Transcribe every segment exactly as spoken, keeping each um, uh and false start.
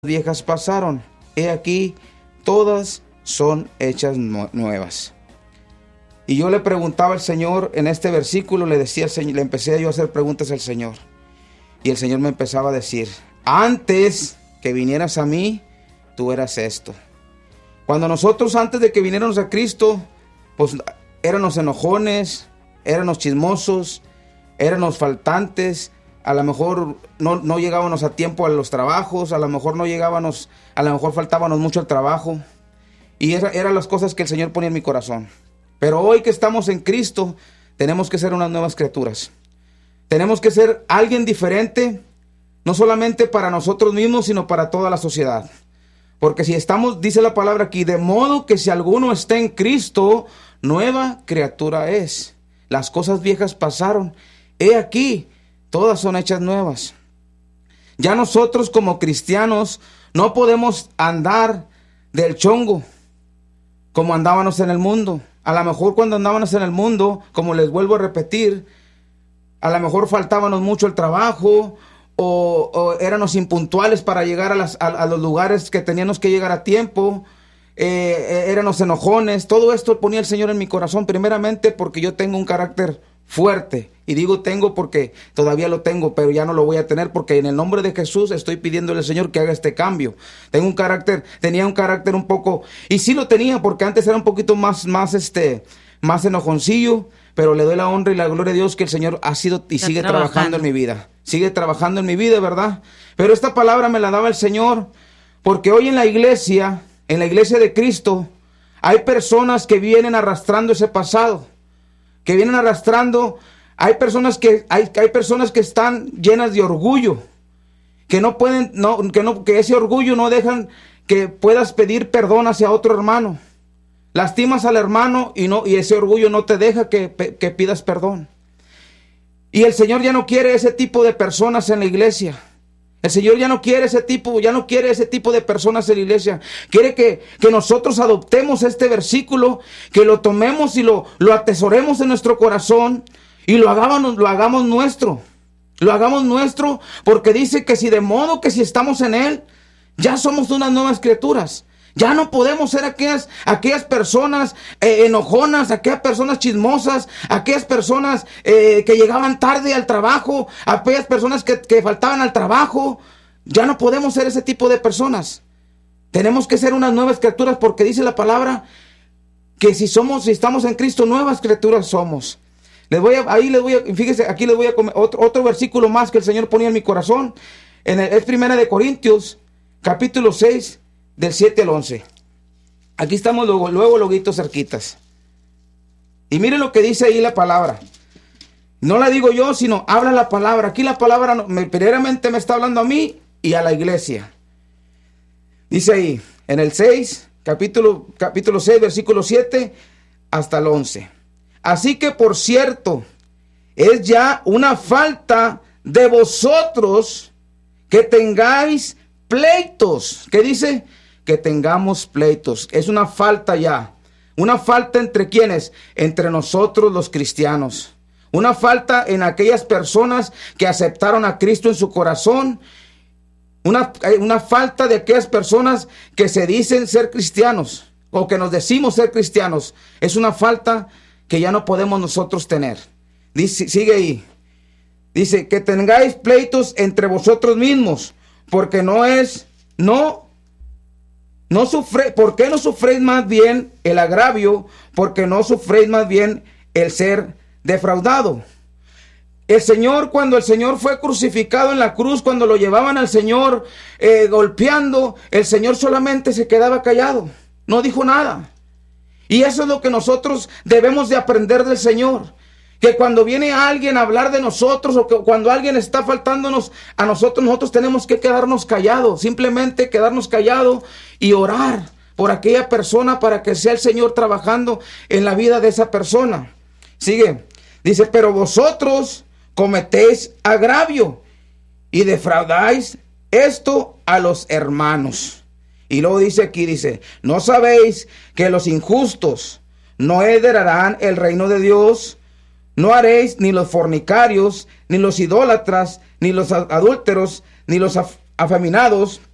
viejas pasaron, he aquí, todas son hechas nuevas. Y yo le preguntaba al Señor en este versículo, le decía al Señor, le empecé yo a hacer preguntas al Señor. Y el Señor me empezaba a decir, antes que vinieras a mí, tú eras esto. Cuando nosotros antes de que viniéramos a Cristo, pues éramos enojones, éramos chismosos, éramos faltantes. A lo mejor no, no llegábamos a tiempo a los trabajos, a lo mejor no llegábamos, a lo mejor faltábamos mucho al trabajo. Y esas eran las cosas que el Señor ponía en mi corazón. Pero hoy que estamos en Cristo, tenemos que ser unas nuevas criaturas. Tenemos que ser alguien diferente, no solamente para nosotros mismos, sino para toda la sociedad. Porque si estamos, dice la palabra aquí, de modo que si alguno está en Cristo, nueva criatura es. Las cosas viejas pasaron. He aquí, todas son hechas nuevas. Ya nosotros como cristianos no podemos andar del chongo como andábamos en el mundo. A lo mejor cuando andábamos en el mundo, como les vuelvo a repetir, a lo mejor faltábamos mucho el trabajo o, o éramos impuntuales para llegar a, las, a, a los lugares que teníamos que llegar a tiempo. Eh, éramos enojones. Todo esto ponía el Señor en mi corazón primeramente porque yo tengo un carácter fuerte, y digo tengo porque todavía lo tengo, pero ya no lo voy a tener porque en el nombre de Jesús estoy pidiéndole al Señor que haga este cambio. Tengo un carácter, tenía un carácter un poco, y sí lo tenía porque antes era un poquito más, más este, más enojoncillo, pero le doy la honra y la gloria a Dios que el Señor ha sido y Está sigue trabajando. trabajando en mi vida, sigue trabajando en mi vida, ¿verdad? Pero esta palabra me la daba el Señor porque hoy en la iglesia, en la iglesia de Cristo, hay personas que vienen arrastrando ese pasado. que vienen arrastrando, hay personas que hay, hay personas que están llenas de orgullo, que no pueden, no, que no, que ese orgullo no dejan que puedas pedir perdón hacia otro hermano. Lastimas al hermano y no, y ese orgullo no te deja que, que pidas perdón. Y el Señor ya no quiere ese tipo de personas en la iglesia. El Señor ya no quiere ese tipo, ya no quiere ese tipo de personas en la iglesia. Quiere que, que nosotros adoptemos este versículo, que lo tomemos y lo, lo atesoremos en nuestro corazón y lo hagamos, lo hagamos nuestro. Lo hagamos nuestro porque dice que si de modo que si estamos en Él, ya somos unas nuevas criaturas. Ya no podemos ser aquellas, aquellas personas eh, enojonas, aquellas personas chismosas, aquellas personas eh, que llegaban tarde al trabajo, aquellas personas que, que faltaban al trabajo. Ya no podemos ser ese tipo de personas. Tenemos que ser unas nuevas criaturas porque dice la palabra que si somos, si estamos en Cristo, nuevas criaturas somos. Les voy a, ahí les voy a, fíjense, aquí les voy a comer otro, otro versículo más que el Señor ponía en mi corazón. En el, es Primera de Corintios, capítulo seis. Del siete al once. Aquí estamos luego, luego, luego cerquitas. Y miren lo que dice ahí la palabra. No la digo yo, sino habla la palabra. Aquí la palabra me, primeramente me está hablando a mí y a la iglesia. Dice ahí, en el seis, capítulo, capítulo seis, versículo siete hasta el once. Así que por cierto, es ya una falta de vosotros que tengáis pleitos. ¿Qué dice? Que tengamos pleitos. Es una falta ya. Una falta entre quienes, entre nosotros los cristianos. Una falta en aquellas personas que aceptaron a Cristo en su corazón. Una, una falta de aquellas personas que se dicen ser cristianos o que nos decimos ser cristianos. Es una falta que ya no podemos nosotros tener. Dice, sigue ahí. Dice que tengáis pleitos entre vosotros mismos, porque no es, no No sufre, ¿por qué no sufréis más bien el agravio? Porque no sufréis más bien el ser defraudado. El Señor, cuando el Señor fue crucificado en la cruz, cuando lo llevaban al Señor eh, golpeando, el Señor solamente se quedaba callado, no dijo nada. Y eso es lo que nosotros debemos de aprender del Señor. Que cuando viene alguien a hablar de nosotros o que cuando alguien está faltándonos a nosotros, nosotros tenemos que quedarnos callados, simplemente quedarnos callados y orar por aquella persona para que sea el Señor trabajando en la vida de esa persona. Sigue, dice, pero vosotros cometéis agravio y defraudáis esto a los hermanos. Y luego dice aquí, dice, ¿no sabéis que los injustos no heredarán el reino de Dios? No haréis ni los fornicarios, ni los idólatras, ni los adúlteros, ni los af- afeminados,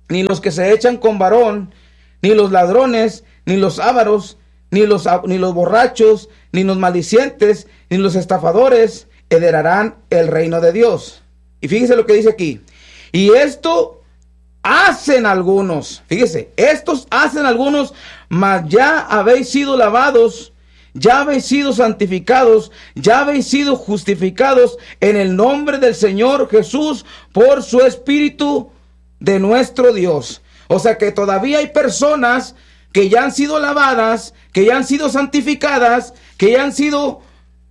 ni los que se echan con varón, ni los ladrones, ni los ávaros, ni los, ni los borrachos, ni los maldicientes, ni los estafadores heredarán el reino de Dios. Y fíjese lo que dice aquí. Y esto hacen algunos, fíjese, estos hacen algunos, mas ya habéis sido lavados, ya habéis sido santificados, ya habéis sido justificados en el nombre del Señor Jesús por su Espíritu de nuestro Dios. O sea que todavía hay personas que ya han sido lavadas, que ya han sido santificadas, que ya han sido,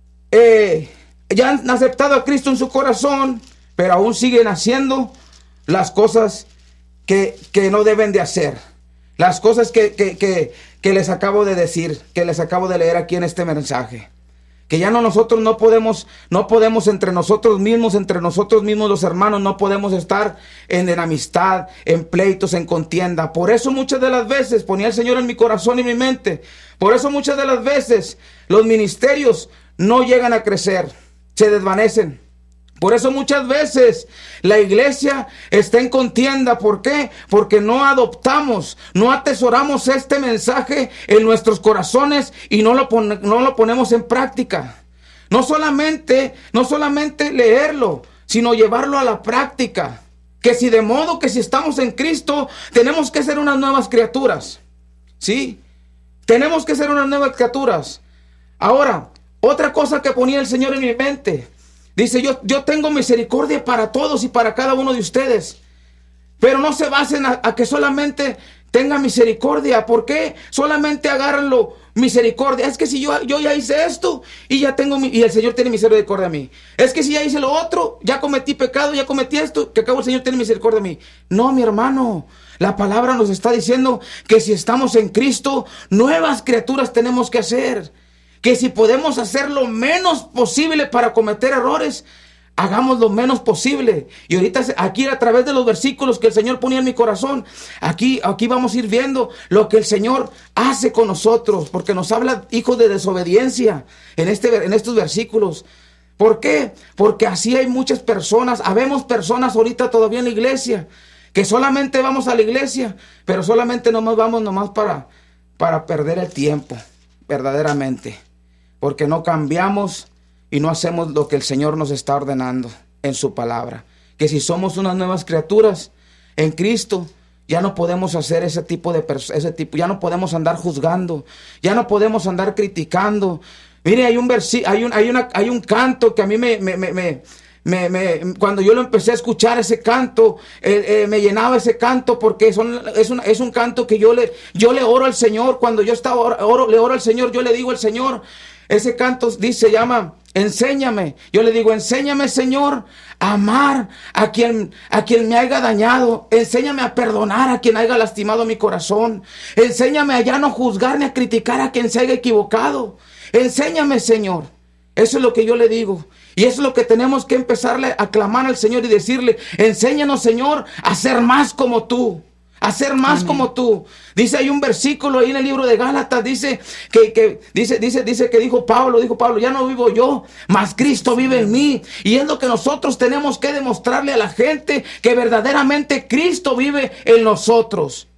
eh, ya han aceptado a Cristo en su corazón, pero aún siguen haciendo las cosas que, que no deben de hacer. Las cosas que, que, que, que les acabo de decir, que les acabo de leer aquí en este mensaje. Que ya no nosotros no podemos, no podemos entre nosotros mismos, entre nosotros mismos los hermanos, no podemos estar en, en amistad, en pleitos, en contienda. Por eso muchas de las veces ponía el Señor en mi corazón y mi mente. Por eso muchas de las veces los ministerios no llegan a crecer, se desvanecen. Por eso muchas veces la iglesia está en contienda. ¿Por qué? Porque no adoptamos, no atesoramos este mensaje en nuestros corazones y no lo, pon- no lo ponemos en práctica. No solamente, no solamente leerlo, sino llevarlo a la práctica. Que si de modo que si estamos en Cristo, tenemos que ser unas nuevas criaturas. ¿Sí? Tenemos que ser unas nuevas criaturas. Ahora, otra cosa que ponía el Señor en mi mente. Dice, yo, yo tengo misericordia para todos y para cada uno de ustedes. Pero no se basen a, a que solamente tenga misericordia. ¿Por qué? Solamente agárrenlo misericordia. Es que si yo, yo ya hice esto y ya tengo, y el Señor tiene misericordia a mí. Es que si ya hice lo otro, ya cometí pecado, ya cometí esto, que acabo el Señor tiene misericordia a mí. No, mi hermano. La palabra nos está diciendo que si estamos en Cristo, nuevas criaturas tenemos que hacer. Que si podemos hacer lo menos posible para cometer errores, hagamos lo menos posible. Y ahorita aquí a través de los versículos que el Señor ponía en mi corazón, aquí, aquí vamos a ir viendo lo que el Señor hace con nosotros, porque nos habla, hijos de desobediencia, en, este, en estos versículos. ¿Por qué? Porque así hay muchas personas, habemos personas ahorita todavía en la iglesia, que solamente vamos a la iglesia, pero solamente nomás vamos nomás para, para perder el tiempo, verdaderamente. Porque no cambiamos y no hacemos lo que el Señor nos está ordenando en su palabra. Que si somos unas nuevas criaturas en Cristo, ya no podemos hacer ese tipo de ese tipo, ya no podemos andar juzgando, ya no podemos andar criticando. Mire, hay un versi, hay un, hay una, hay un canto que a mí me, me, me, me Me, me, cuando yo lo empecé a escuchar ese canto, eh, eh, me llenaba ese canto porque son, es, un, es un canto que yo le, yo le oro al Señor. Cuando yo estaba oro, le oro al Señor, yo le digo al Señor, ese canto dice, se llama enséñame. Yo le digo, enséñame, Señor, a amar a quien, a quien me haya dañado. Enséñame a perdonar a quien haya lastimado mi corazón. Enséñame a ya no juzgar ni a criticar a quien se haya equivocado. Enséñame, Señor. Eso es lo que yo le digo. Y eso es lo que tenemos que empezarle a clamar al Señor y decirle, enséñanos, Señor, a ser más como tú. A ser más Amén. Como tú. Dice, hay un versículo ahí en el libro de Gálatas, dice que, que dice, dice, dice que dijo Pablo, dijo Pablo, ya no vivo yo, mas Cristo vive en mí. Y es lo que nosotros tenemos que demostrarle a la gente, que verdaderamente Cristo vive en nosotros.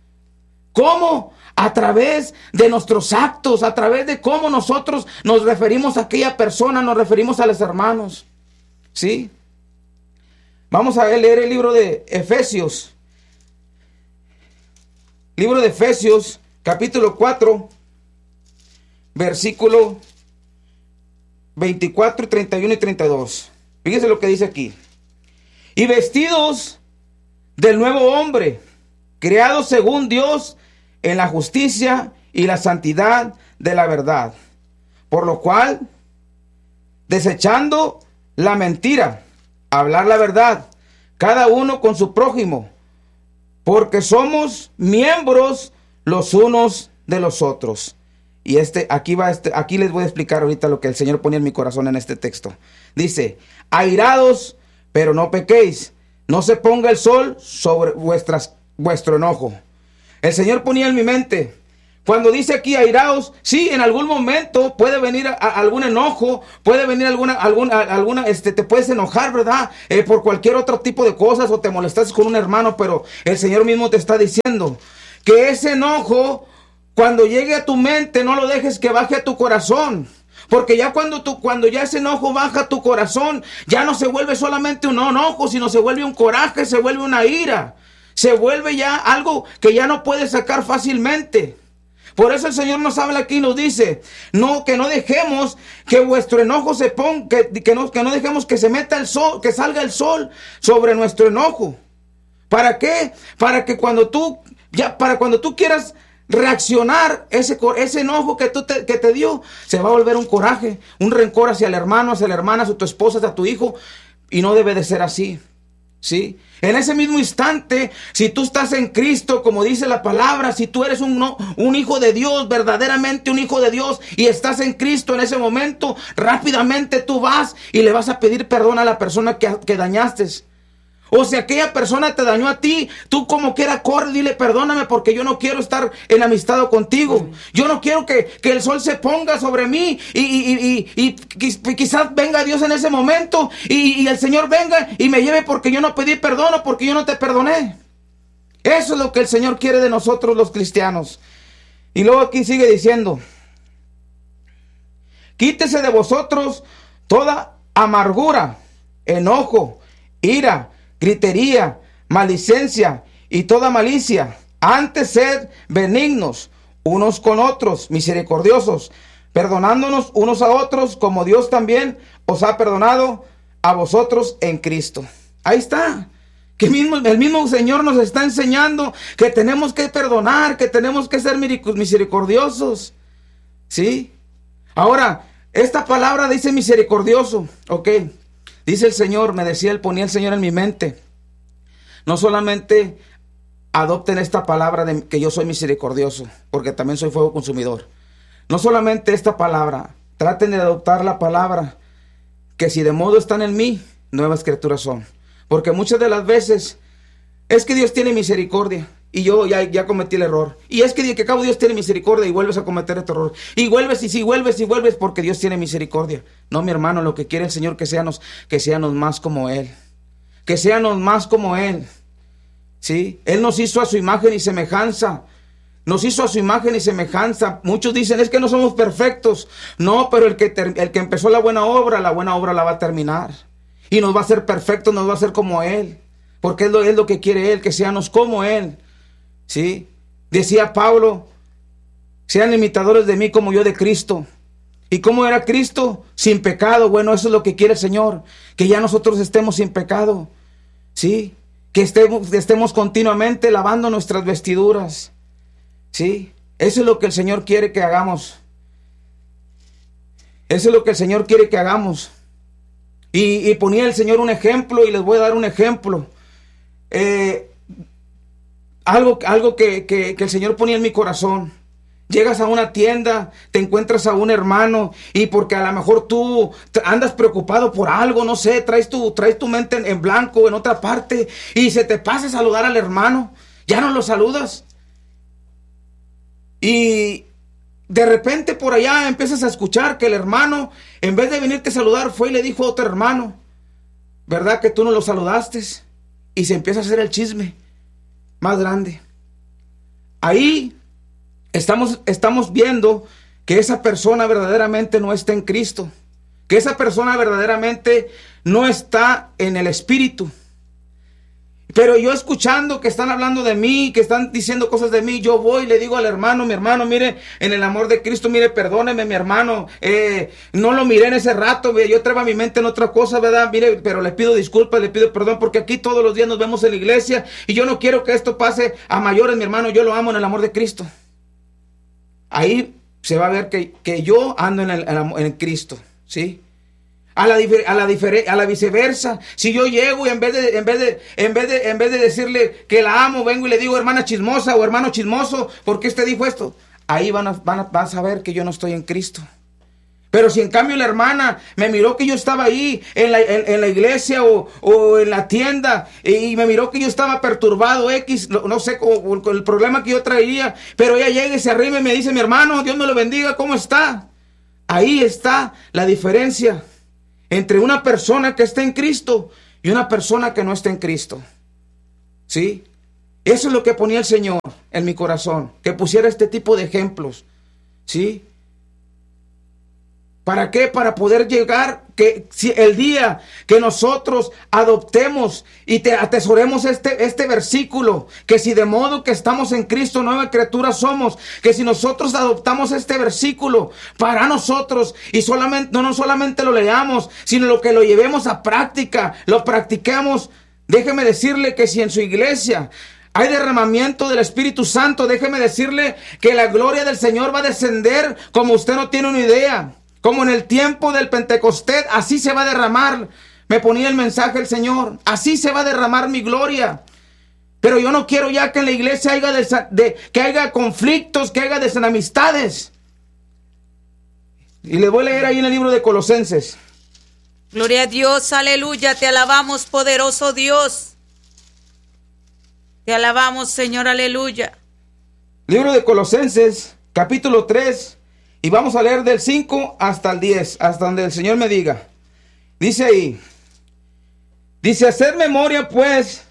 ¿Cómo? A través de nuestros actos, a través de cómo nosotros nos referimos a aquella persona, nos referimos a los hermanos. ¿Sí? Vamos a leer el libro de Efesios. Libro de Efesios, capítulo cuatro, versículo veinticuatro, treinta y uno y treinta y dos. Fíjense lo que dice aquí. Y vestidos del nuevo hombre, creados según Dios en la justicia y la santidad de la verdad. Por lo cual, desechando la mentira, hablar la verdad, cada uno con su prójimo, porque somos miembros los unos de los otros. Y este, aquí va este, aquí les voy a explicar ahorita lo que el Señor ponía en mi corazón en este texto. Dice, airados, pero no pequéis, no se ponga el sol sobre vuestras, vuestro enojo. El Señor ponía en mi mente, Cuando dice aquí airaos, sí, en algún momento puede venir a, a algún enojo, puede venir alguna, alguna, alguna, este, te puedes enojar, ¿verdad? Eh, por cualquier otro tipo de cosas, o te molestas con un hermano, pero el Señor mismo te está diciendo que ese enojo, cuando llegue a tu mente, no lo dejes que baje a tu corazón. Porque ya cuando, tú, cuando ya ese enojo baja a tu corazón, ya no se vuelve solamente un enojo, sino se vuelve un coraje, se vuelve una ira. Se vuelve ya algo que ya no puedes sacar fácilmente. Por eso el Señor nos habla aquí y nos dice, no, que no dejemos que vuestro enojo se ponga, que, que, no, que no dejemos que se meta el sol, que salga el sol sobre nuestro enojo. ¿Para qué? Para que cuando tú, ya, para cuando tú quieras reaccionar, ese, ese enojo que, tú te, que te dio, se va a volver un coraje, un rencor hacia el hermano, hacia la hermana, hacia tu esposa, hacia tu hijo, y no debe de ser así. ¿Sí? En ese mismo instante, si tú estás en Cristo, como dice la palabra, si tú eres un, no, un hijo de Dios, verdaderamente un hijo de Dios, y estás en Cristo en ese momento, rápidamente tú vas y le vas a pedir perdón a la persona que, que dañaste. O si aquella persona te dañó a ti, tú como quiera corre, dile perdóname porque yo no quiero estar enemistado contigo. Yo no quiero que, que el sol se ponga sobre mí y, y, y, y, y quizás venga Dios en ese momento y, y el Señor venga y me lleve porque yo no pedí perdón o porque yo no te perdoné. Eso es lo que el Señor quiere de nosotros los cristianos. Y luego aquí sigue diciendo, quítese de vosotros toda amargura, enojo, ira, gritería, maldicencia y toda malicia. Antes sed benignos unos con otros, misericordiosos, perdonándonos unos a otros, como Dios también os ha perdonado a vosotros en Cristo. Ahí está. Que mismo, el mismo Señor nos está enseñando que tenemos que perdonar, que tenemos que ser misericordiosos. ¿Sí? Ahora, esta palabra dice misericordioso. Ok. Dice el Señor, me decía, él ponía el Señor en mi mente. No solamente adopten esta palabra de que yo soy misericordioso, porque también soy fuego consumidor. No solamente esta palabra, traten de adoptar la palabra que si de modo están en mí, nuevas criaturas son. Porque muchas de las veces es que Dios tiene misericordia y yo ya, ya cometí el error. Y es que de que acabo Dios tiene misericordia y vuelves a cometer este error. Y vuelves y sí, vuelves y vuelves porque Dios tiene misericordia. No, mi hermano, lo que quiere el Señor que seamos, que seamos más como Él. Que seamos más como Él. ¿Sí? Él nos hizo a su imagen y semejanza. Nos hizo a su imagen y semejanza. Muchos dicen, es que no somos perfectos. No, pero el que, ter, el que empezó la buena obra, la buena obra la va a terminar. Y nos va a hacer perfectos, nos va a hacer como Él. Porque es lo, es lo que quiere Él, que seamos como Él. ¿Sí? Decía Pablo, sean imitadores de mí como yo de Cristo. ¿Y cómo era Cristo? Sin pecado. Bueno, eso es lo que quiere el Señor. Que ya nosotros estemos sin pecado. ¿Sí? Que estemos, estemos continuamente lavando nuestras vestiduras. ¿Sí? Eso es lo que el Señor quiere que hagamos. Eso es lo que el Señor quiere que hagamos. Y, y ponía el Señor un ejemplo y les voy a dar un ejemplo. Eh... Algo, algo que, que, que el Señor ponía en mi corazón. Llegas a una tienda, te encuentras a un hermano y porque a lo mejor tú andas preocupado por algo, no sé, traes tu, traes tu mente en, en blanco en otra parte y se te pasa a saludar al hermano, ya no lo saludas. Y de repente por allá empiezas a escuchar que el hermano, en vez de venirte a saludar, fue y le dijo a otro hermano, ¿verdad que tú no lo saludaste? Y se empieza a hacer el chisme más grande. Ahí estamos, estamos viendo que esa persona verdaderamente no está en Cristo, que esa persona verdaderamente no está en el Espíritu. Pero yo escuchando que están hablando de mí, que están diciendo cosas de mí, yo voy y le digo al hermano, mi hermano, mire, en el amor de Cristo, mire, perdóneme, mi hermano, eh, no lo miré en ese rato, yo traigo mi mente en otra cosa, ¿verdad? Mire, pero le pido disculpas, le pido perdón, porque aquí todos los días nos vemos en la iglesia y yo no quiero que esto pase a mayores, mi hermano, yo lo amo en el amor de Cristo. Ahí se va a ver que, que yo ando en, el, en Cristo, ¿sí? A la, a, la a la viceversa, si yo llego y en vez de en vez de en vez de en vez de decirle que la amo, vengo y le digo hermana chismosa o hermano chismoso, ¿por qué usted dijo esto? Ahí van a, van a, van a saber que yo no estoy en Cristo. Pero si en cambio la hermana me miró que yo estaba ahí en la, en, en la iglesia o, o en la tienda y me miró que yo estaba perturbado, X, no, no sé, con el problema que yo traía, pero ella llega y se arrima y me dice, mi hermano, Dios me lo bendiga, ¿cómo está? Ahí está la diferencia entre una persona que está en Cristo y una persona que no está en Cristo. ¿Sí? Eso es lo que ponía el Señor en mi corazón, que pusiera este tipo de ejemplos. ¿Sí? ¿Para qué? Para poder llegar, que si el día que nosotros adoptemos y te atesoremos este, este versículo, que si de modo que estamos en Cristo, nueva criatura somos, que si nosotros adoptamos este versículo para nosotros y solamente, no, no solamente lo leamos, sino lo que lo llevemos a práctica, lo practiquemos, déjeme decirle que si en su iglesia hay derramamiento del Espíritu Santo, déjeme decirle que la gloria del Señor va a descender como usted no tiene una idea. Como en el tiempo del Pentecostés, así se va a derramar. Me ponía el mensaje el Señor. Así se va a derramar mi gloria. Pero yo no quiero ya que en la iglesia haya, desa- de, que haya conflictos, que haya desamistades. Y le voy a leer ahí en el libro de Colosenses. Gloria a Dios, aleluya, te alabamos, poderoso Dios. Te alabamos, Señor, aleluya. Libro de Colosenses, capítulo tres. Y vamos a leer del cinco hasta el diez, hasta donde el Señor me diga. Dice ahí, dice, hacer memoria pues,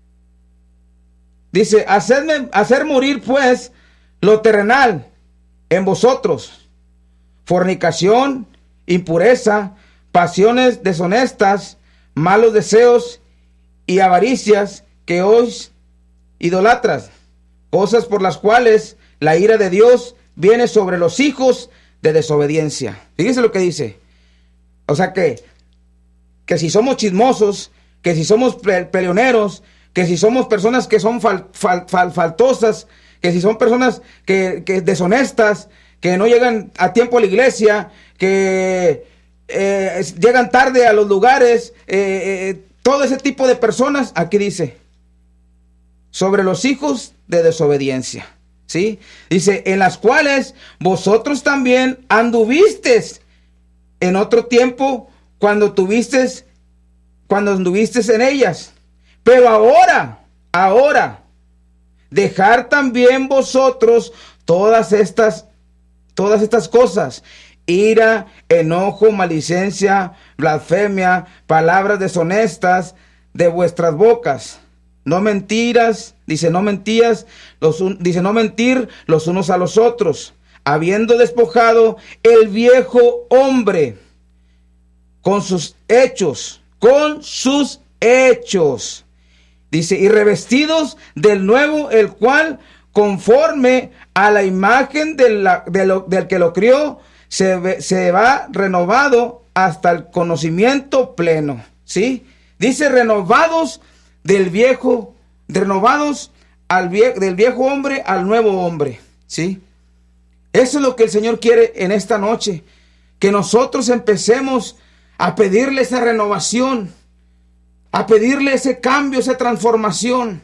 dice, hacerme, hacer morir pues lo terrenal en vosotros, fornicación, impureza, pasiones deshonestas, malos deseos y avaricias que os idolatras, cosas por las cuales la ira de Dios viene sobre los hijos de desobediencia. Fíjense lo que dice. O sea que, que si somos chismosos, que si somos peleoneros, que si somos personas que son fal, fal, fal, faltosas, que si son personas que, que deshonestas, que no llegan a tiempo a la iglesia, que eh, llegan tarde a los lugares, eh, eh, todo ese tipo de personas, aquí dice, sobre los hijos de desobediencia. ¿Sí? Dice, en las cuales vosotros también anduvisteis en otro tiempo cuando tuvisteis, cuando anduvisteis en ellas. Pero ahora, ahora, dejar también vosotros todas estas, todas estas cosas: ira, enojo, maledicencia, blasfemia, palabras deshonestas de vuestras bocas. No mentiras, dice no mentías, los un, dice no mentir los unos a los otros, habiendo despojado el viejo hombre con sus hechos, con sus hechos. Dice, y revestidos del nuevo, el cual conforme a la imagen de la, de lo, del que lo crió, se, se va renovado hasta el conocimiento pleno. ¿Sí? Dice renovados del viejo, renovados al vie, del viejo hombre al nuevo hombre, ¿sí? Eso es lo que el Señor quiere en esta noche, que nosotros empecemos a pedirle esa renovación, a pedirle ese cambio, esa transformación,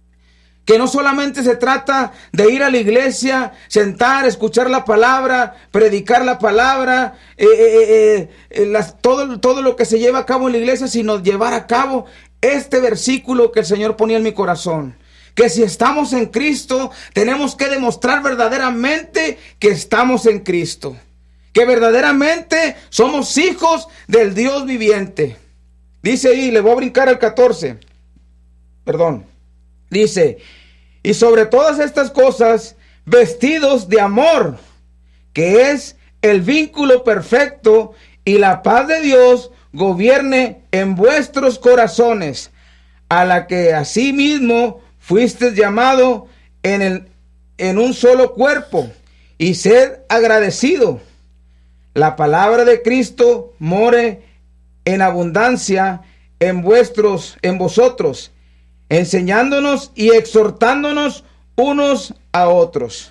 que no solamente se trata de ir a la iglesia, sentar, escuchar la palabra, predicar la palabra, eh, eh, eh, las, todo, todo lo que se lleva a cabo en la iglesia, sino llevar a cabo este versículo que el Señor ponía en mi corazón. Que si estamos en Cristo, tenemos que demostrar verdaderamente que estamos en Cristo. Que verdaderamente somos hijos del Dios viviente. Dice ahí, le voy a brincar al catorce. Perdón. Dice, y sobre todas estas cosas, vestidos de amor, que es el vínculo perfecto, y la paz de Dios gobierne en vuestros corazones, a la que asimismo fuiste llamado en, el, en un solo cuerpo, y sed agradecido. La palabra de Cristo more en abundancia en vuestros, en vosotros, enseñándonos y exhortándonos unos a otros.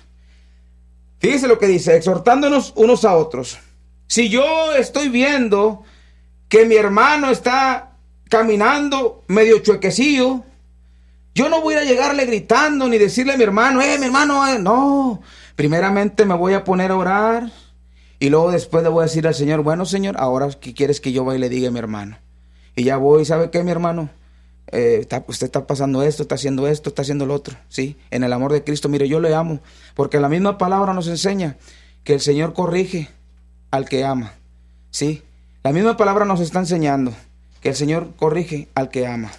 Fíjese lo que dice, exhortándonos unos a otros. Si yo estoy viendo que mi hermano está caminando medio chuequecillo, yo no voy a llegarle gritando ni decirle a mi hermano, eh, mi hermano, eh. No, primeramente me voy a poner a orar Y luego después le voy a decir al Señor, bueno, Señor, ahora ¿qué quieres que yo vaya y le diga a mi hermano? Y ya voy, ¿sabe qué, mi hermano? Eh, está, usted está pasando esto, está haciendo esto, está haciendo lo otro, ¿sí? En el amor de Cristo, mire, yo le amo, porque la misma palabra nos enseña que el Señor corrige al que ama, ¿sí? La misma palabra nos está enseñando que el Señor corrige al que ama.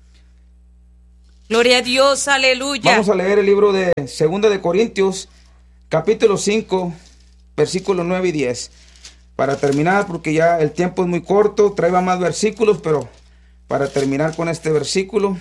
Gloria a Dios, aleluya. Vamos a leer el libro de Segunda de Corintios, capítulo cinco, versículos nueve y diez. Para terminar, porque ya el tiempo es muy corto, traigo más versículos, pero para terminar con este versículo,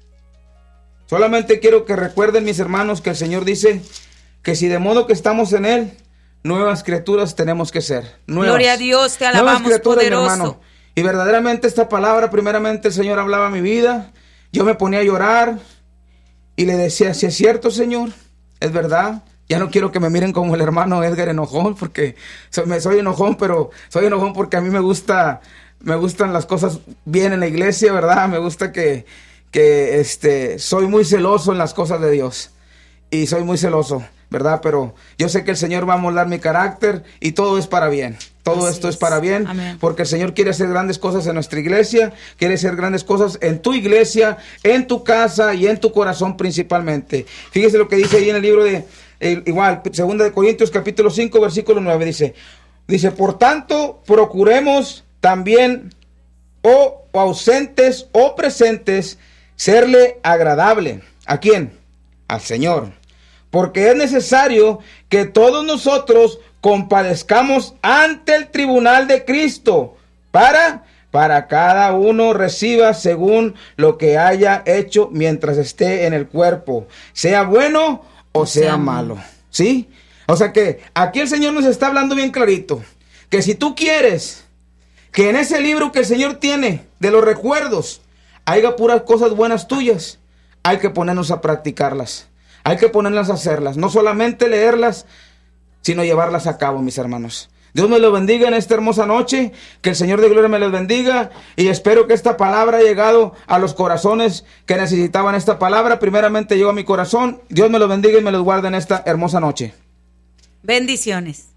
solamente quiero que recuerden, mis hermanos, que el Señor dice que si de modo que estamos en Él, nuevas criaturas tenemos que ser. Nuevas, Gloria a Dios, te alabamos, poderoso. Y verdaderamente esta palabra, primeramente el Señor hablaba a mi vida, yo me ponía a llorar y le decía, si es cierto, Señor, es verdad. Ya no quiero que me miren como el hermano Edgar enojón, porque soy, me, soy enojón, pero soy enojón porque a mí me gusta, me gustan las cosas bien en la iglesia, ¿verdad? Me gusta que, que este, soy muy celoso en las cosas de Dios. Y soy muy celoso, ¿verdad? Pero yo sé que el Señor va a moldar mi carácter y todo es para bien. Todo Así esto es. es para bien. Amén. Porque el Señor quiere hacer grandes cosas en nuestra iglesia, quiere hacer grandes cosas en tu iglesia, en tu casa y en tu corazón principalmente. Fíjese lo que dice ahí en el libro de... Eh, igual, segunda de Corintios capítulo cinco, versículo nueve, dice, dice, por tanto, procuremos también, o, o ausentes o presentes, serle agradable. ¿A quién? Al Señor. Porque es necesario que todos nosotros compadezcamos ante el tribunal de Cristo, para, para cada uno reciba según lo que haya hecho mientras esté en el cuerpo, sea bueno o sea malo, ¿sí? O sea que aquí el Señor nos está hablando bien clarito, que si tú quieres que en ese libro que el Señor tiene de los recuerdos haya puras cosas buenas tuyas, hay que ponernos a practicarlas, hay que ponernos a hacerlas, no solamente leerlas, sino llevarlas a cabo, mis hermanos. Dios me los bendiga en esta hermosa noche, que el Señor de gloria me los bendiga, y espero que esta palabra haya llegado a los corazones que necesitaban esta palabra. Primeramente llegó a mi corazón. Dios me los bendiga y me los guarde en esta hermosa noche. Bendiciones.